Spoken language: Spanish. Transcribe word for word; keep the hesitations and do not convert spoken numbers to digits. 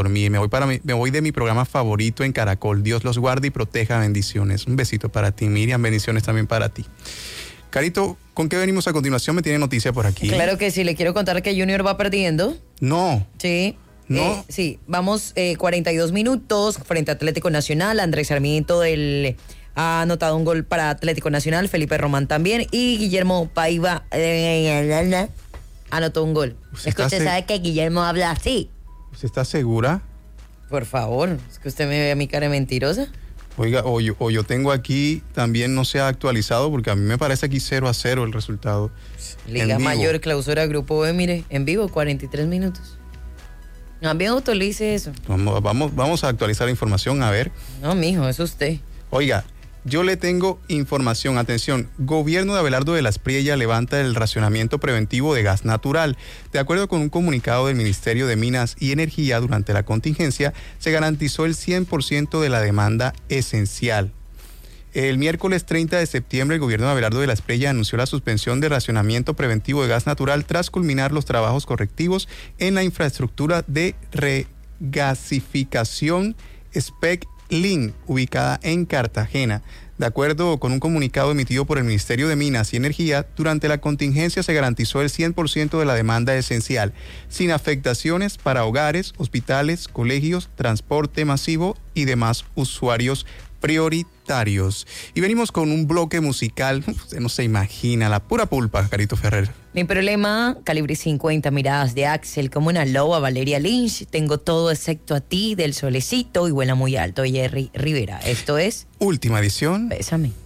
dormir. Me voy, para mi, me voy de mi programa favorito en Caracol. Dios los guarde y proteja. Bendiciones. Un besito para ti, Miriam. Bendiciones también para ti. Carito, ¿con qué venimos a continuación? Me tiene noticia por aquí. Claro que sí, le quiero contar que Junior va perdiendo. No. Sí. No. Eh, sí, vamos eh, cuarenta y dos minutos frente a Atlético Nacional. Andrés Sarmiento del, ha anotado un gol para Atlético Nacional, Felipe Román también, y Guillermo Paiva eh, anotó un gol. Es que usted se... sabe que Guillermo habla así. ¿Usted está segura? Por favor, es que usted me ve a mi cara de mentirosa. Oiga, o yo, o yo tengo aquí, también no se ha actualizado, porque a mí me parece aquí cero a cero el resultado. Liga Mayor, clausura, Grupo B, mire, en vivo, cuarenta y tres minutos. También actualice eso. Vamos, vamos, vamos a actualizar la información, a ver. No, mijo, es usted. Oiga, yo le tengo información. Atención, gobierno de Abelardo de la Espriella levanta el racionamiento preventivo de gas natural. De acuerdo con un comunicado del Ministerio de Minas y Energía, durante la contingencia se garantizó el cien por ciento de la demanda esencial. El miércoles treinta de septiembre, el gobierno de Abelardo de la Espriella anunció la suspensión del racionamiento preventivo de gas natural tras culminar los trabajos correctivos en la infraestructura de regasificación Spec Link, ubicada en Cartagena. De acuerdo con un comunicado emitido por el Ministerio de Minas y Energía, durante la contingencia se garantizó el cien por ciento de la demanda esencial, sin afectaciones para hogares, hospitales, colegios, transporte masivo y demás usuarios prioritarios. Y venimos con un bloque musical, usted no se imagina, la pura pulpa, Carito Ferrer. Mi problema, calibre cincuenta, miradas de Axel, como una loba, Valeria Lynch, tengo todo excepto a ti, del Solecito y vuela muy alto, Jerry Rivera. Esto es... Última edición. Bésame.